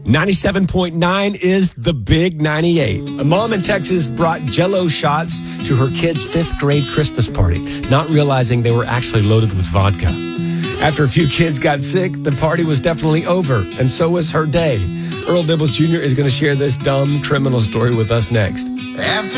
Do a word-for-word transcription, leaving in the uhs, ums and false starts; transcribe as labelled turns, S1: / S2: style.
S1: ninety-seven point nine is the Big ninety-eight. A mom in Texas brought Jell-O shots to her kid's fifth grade Christmas party, not realizing they were actually loaded with vodka. After a few kids got sick, the party was definitely over, and so was her day. Earl Dibbles Junior is going to share this dumb criminal story with us next.
S2: After